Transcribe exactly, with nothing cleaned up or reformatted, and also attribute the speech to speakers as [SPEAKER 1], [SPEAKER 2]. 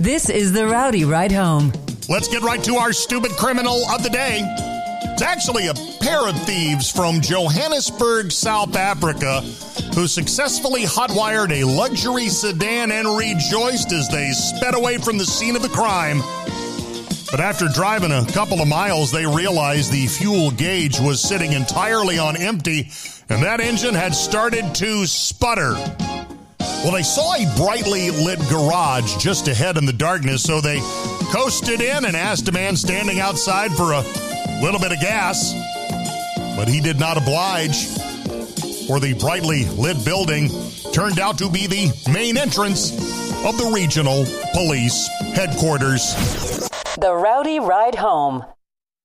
[SPEAKER 1] This is the Rowdy Ride Home.
[SPEAKER 2] Let's get right to our stupid criminal of the day. It's actually a pair of thieves from Johannesburg, South Africa, who successfully hotwired a luxury sedan and rejoiced as they sped away from the scene of the crime. But after driving a couple of miles, they realized the fuel gauge was sitting entirely on empty, and that engine had started to sputter. Well, they saw a brightly lit garage just ahead in the darkness, so they coasted in and asked a man standing outside for a little bit of gas. But he did not oblige, for the brightly lit building turned out to be the main entrance of the regional police headquarters.
[SPEAKER 1] The Rowdy Ride Home.